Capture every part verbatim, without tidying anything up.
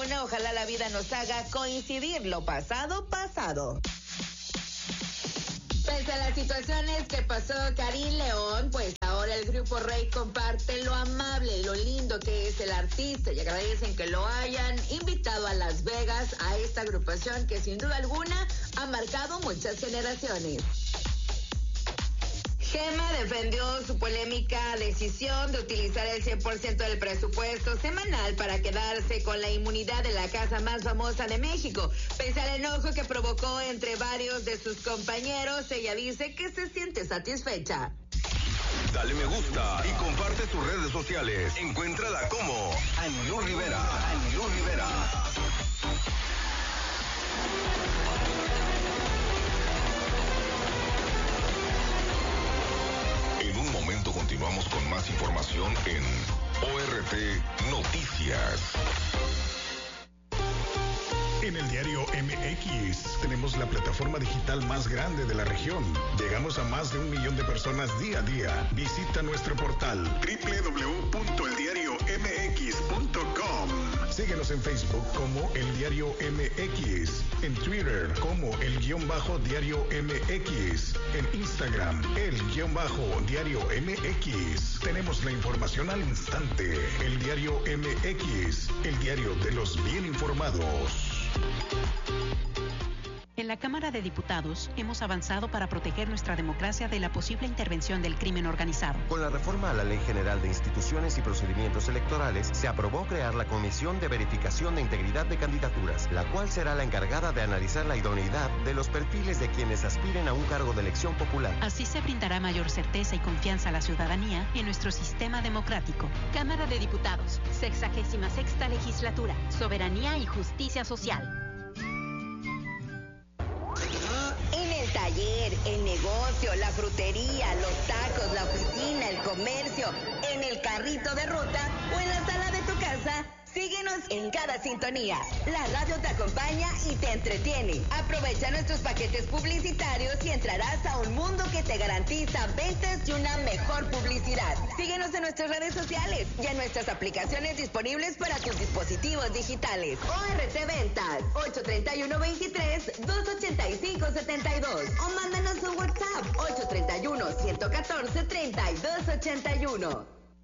fortuna. Ojalá la vida nos haga coincidir lo pasado, pasado. Pese a las situaciones que pasó Karim León, pues ahora el Grupo Rey comparte lo amable, lo lindo que es el artista y agradecen que lo hayan invitado a Las Vegas, a esta agrupación que sin duda alguna ha marcado muchas generaciones. Gema defendió su polémica decisión de utilizar el cien por ciento del presupuesto semanal para quedarse con la inmunidad de la casa más famosa de México. Pese al enojo que provocó entre varios de sus compañeros, ella dice que se siente satisfecha. Dale me gusta y comparte sus redes sociales. Encuéntrala como Anilú Rivera. Anilú Rivera. Continuamos con más información en O R T Noticias. En el diario M X tenemos la plataforma digital más grande de la región. Llegamos a más de un millón de personas día a día. Visita nuestro portal doble u doble u doble u punto el diario m x punto com. Síguenos en Facebook como El Diario M X, en Twitter como El Guión Bajo Diario M X, en Instagram El Guión Bajo Diario M X. Tenemos la información al instante. El Diario M X, el diario de los bien informados. En la Cámara de Diputados hemos avanzado para proteger nuestra democracia de la posible intervención del crimen organizado. Con la reforma a la Ley General de Instituciones y Procedimientos Electorales, se aprobó crear la Comisión de Verificación de Integridad de Candidaturas, la cual será la encargada de analizar la idoneidad de los perfiles de quienes aspiren a un cargo de elección popular. Así se brindará mayor certeza y confianza a la ciudadanía en nuestro sistema democrático. Cámara de Diputados, sexagésima sexta legislatura, soberanía y justicia social. Taller, el negocio, la frutería, los tacos, la oficina, el comercio, en el carrito de ruta o en la sala de tu casa, síguenos en cada sintonía. La radio te acompaña y te entretiene. Aprovecha nuestros paquetes publicitarios y entrarás a un mundo que te garantiza ventas y una mejor publicidad. Síguenos en nuestras redes sociales y en nuestras aplicaciones disponibles para tus dispositivos digitales. O R T Ventas, ocho treinta y uno veintitrés, doscientos ochenta y cinco setenta y dos. O mándanos un WhatsApp, ocho treinta y uno, ciento catorce, treinta y dos ochenta y uno.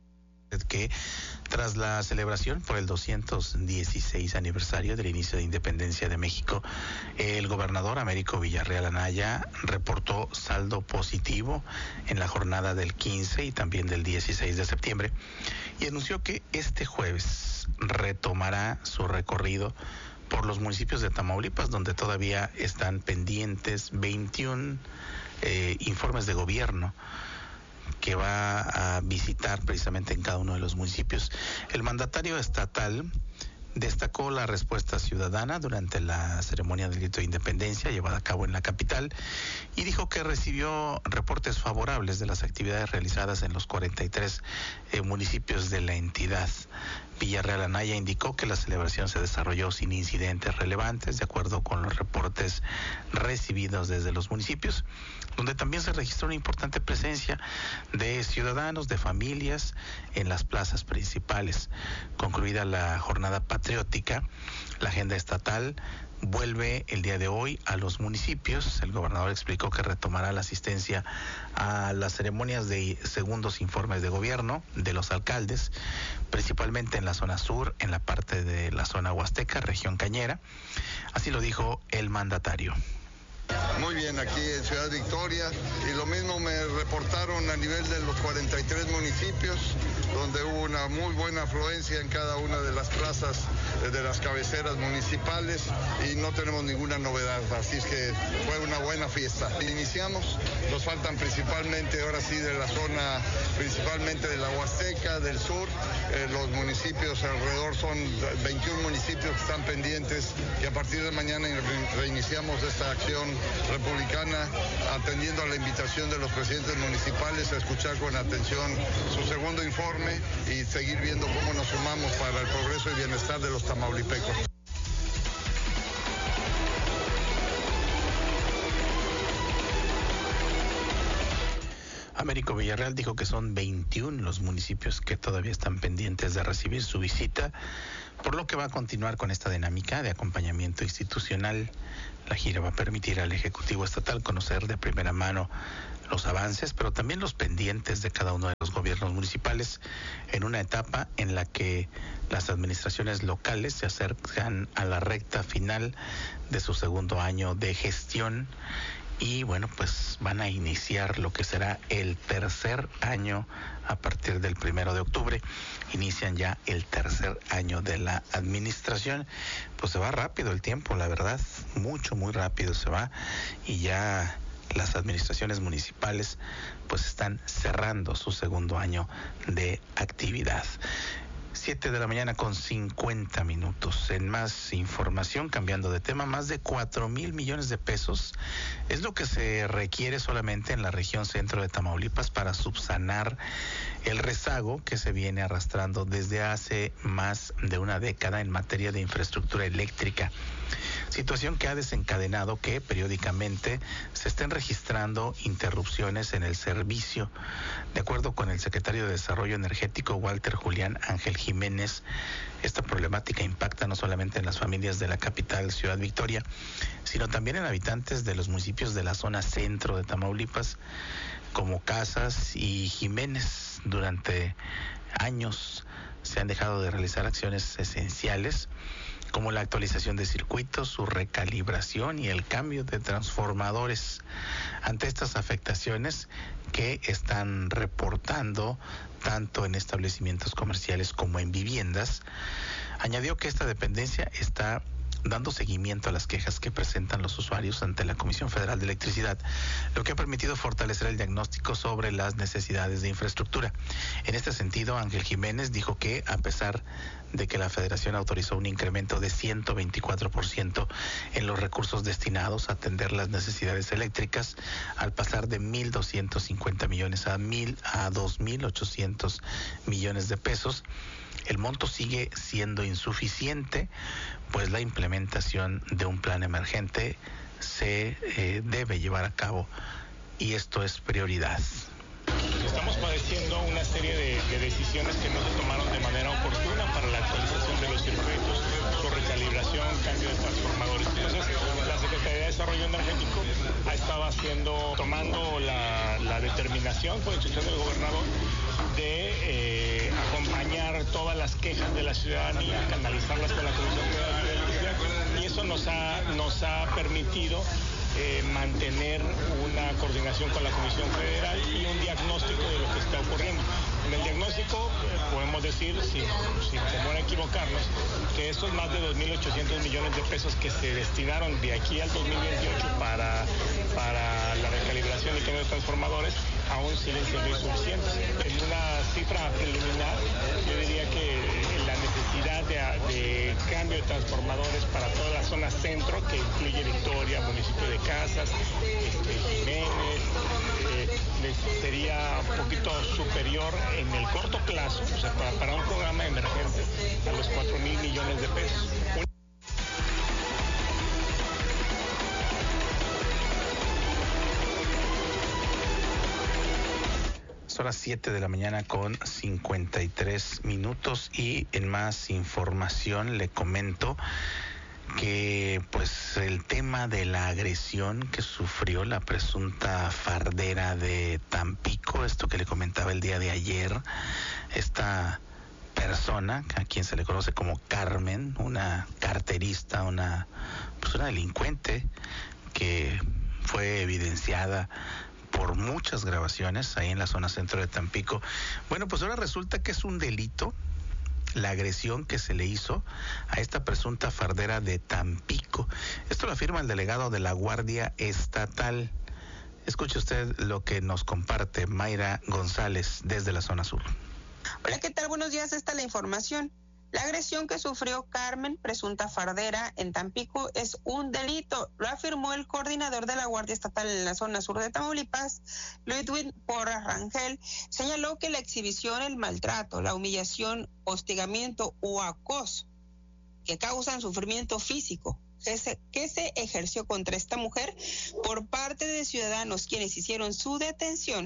Que tras la celebración por el doscientos dieciséis aniversario del inicio de independencia de México, el gobernador Américo Villarreal Anaya reportó saldo positivo en la jornada del quince y también del dieciséis de septiembre y anunció que este jueves retomará su recorrido por los municipios de Tamaulipas, donde todavía están pendientes veintiún eh, informes de gobierno que va a visitar precisamente en cada uno de los municipios. El mandatario estatal destacó la respuesta ciudadana durante la ceremonia del grito de independencia llevada a cabo en la capital y dijo que recibió reportes favorables de las actividades realizadas en los cuarenta y tres eh, municipios de la entidad. Villarreal Anaya indicó que la celebración se desarrolló sin incidentes relevantes, de acuerdo con los reportes recibidos desde los municipios, donde también se registró una importante presencia de ciudadanos, de familias en las plazas principales. Concluida la jornada patriótica, la agenda estatal vuelve el día de hoy a los municipios. El gobernador explicó que retomará la asistencia a las ceremonias de segundos informes de gobierno de los alcaldes, principalmente en la zona sur, en la parte de la zona huasteca, región cañera. Así lo dijo el mandatario. Muy bien, aquí en Ciudad Victoria, y lo mismo me reportaron a nivel de los cuarenta y tres municipios, donde hubo una muy buena afluencia en cada una de las plazas de las cabeceras municipales y no tenemos ninguna novedad, así es que fue una buena fiesta. Iniciamos, nos faltan principalmente, ahora sí, de la zona, principalmente de la Huasteca, del sur, eh, los municipios alrededor son veintiún municipios que están pendientes y a partir de mañana reiniciamos esta acción republicana, atendiendo a la invitación de los presidentes municipales a escuchar con atención su segundo informe y seguir viendo cómo nos sumamos para el progreso y bienestar de los tamaulipecos. Américo Villarreal dijo que son veintiuno los municipios que todavía están pendientes de recibir su visita, por lo que va a continuar con esta dinámica de acompañamiento institucional. La gira va a permitir al Ejecutivo Estatal conocer de primera mano los avances, pero también los pendientes de cada uno de los gobiernos municipales en una etapa en la que las administraciones locales se acercan a la recta final de su segundo año de gestión y bueno, pues van a iniciar lo que será el tercer año a partir del primero de octubre. Inician ya el tercer año de la administración. Pues se va rápido el tiempo, la verdad, mucho, muy rápido se va y ya las administraciones municipales pues están cerrando su segundo año de actividad. Siete de la mañana con cincuenta minutos. En más información, cambiando de tema, más de cuatro mil millones de pesos es lo que se requiere solamente en la región centro de Tamaulipas para subsanar el rezago que se viene arrastrando desde hace más de una década en materia de infraestructura eléctrica. Situación que ha desencadenado que periódicamente se estén registrando interrupciones en el servicio. De acuerdo con el secretario de Desarrollo Energético, Walter Julián Ángel Jiménez, esta problemática impacta no solamente en las familias de la capital, Ciudad Victoria, sino también en habitantes de los municipios de la zona centro de Tamaulipas, como Casas y Jiménez. Durante años se han dejado de realizar acciones esenciales, como la actualización de circuitos, su recalibración y el cambio de transformadores. Ante estas afectaciones que están reportando tanto en establecimientos comerciales como en viviendas, añadió que esta dependencia está dando seguimiento a las quejas que presentan los usuarios ante la Comisión Federal de Electricidad, lo que ha permitido fortalecer el diagnóstico sobre las necesidades de infraestructura. En este sentido, Ángel Jiménez dijo que, a pesar de que la Federación autorizó un incremento de ciento veinticuatro por ciento en los recursos destinados a atender las necesidades eléctricas, al pasar de mil doscientos cincuenta millones a mil a dos mil ochocientos millones de pesos, el monto sigue siendo insuficiente, pues la implementación de un plan emergente se eh, debe llevar a cabo y esto es prioridad. Estamos padeciendo una serie de, de decisiones que no se tomaron de manera oportuna para la actualización de los circuitos, su recalibración, cambio de transformadores. Entonces, la Secretaría de Desarrollo Energético ha estado haciendo, tomando la, la determinación por instrucción del gobernador de eh, acompañar todas las quejas de la ciudadanía, canalizarlas con la Comisión Federal de Electricidad, y eso nos ha, nos ha permitido Eh, mantener una coordinación con la Comisión Federal y un diagnóstico de lo que está ocurriendo. En el diagnóstico eh, podemos decir, sin, sin temor a equivocarnos, que estos más de dos mil ochocientos millones de pesos que se destinaron de aquí al dos mil veintiocho para, para la recalibración y cambio de transformadores aún siguen siendo insuficientes. En una cifra preliminar, yo diría que la necesidad de, de cambio de transformadores para toda la zona centro, que incluye Victoria, municipio de Casas, este, Jiménez, eh, sería un poquito superior en el corto plazo, o sea, para, para un programa emergente, a los cuatro mil millones de pesos. Un Son las siete de la mañana con cincuenta y tres minutos y en más información le comento que pues el tema de la agresión que sufrió la presunta fardera de Tampico, esto que le comentaba el día de ayer, esta persona a quien se le conoce como Carmen, una carterista, una, pues una delincuente que fue evidenciada por muchas grabaciones ahí en la zona centro de Tampico. Bueno, pues ahora resulta que es un delito la agresión que se le hizo a esta presunta fardera de Tampico. Esto lo afirma el delegado de la Guardia Estatal. Escuche usted lo que nos comparte Mayra González desde la zona sur. Hola, ¿qué tal? Buenos días, esta es la información. La agresión que sufrió Carmen, presunta fardera, en Tampico es un delito, lo afirmó el coordinador de la Guardia Estatal en la zona sur de Tamaulipas, Ludwig Porras Rangel. Señaló que la exhibición, el maltrato, la humillación, hostigamiento o acoso que causan sufrimiento físico que se, que se ejerció contra esta mujer por parte de ciudadanos quienes hicieron su detención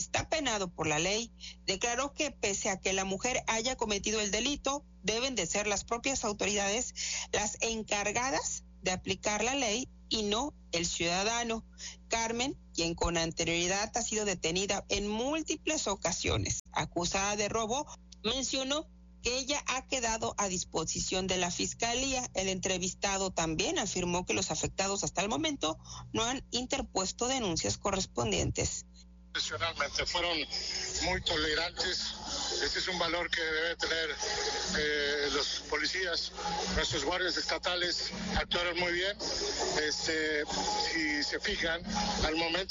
está penado por la ley. Declaró que pese a que la mujer haya cometido el delito, deben de ser las propias autoridades las encargadas de aplicar la ley y no el ciudadano. Carmen, quien con anterioridad ha sido detenida en múltiples ocasiones, acusada de robo, mencionó que ella ha quedado a disposición de la Fiscalía. El entrevistado también afirmó que los afectados hasta el momento no han interpuesto denuncias correspondientes. Profesionalmente fueron muy tolerantes. Ese es un valor que debe tener eh, los policías. Nuestros guardias estatales actuaron muy bien. Este, si se fijan, al momento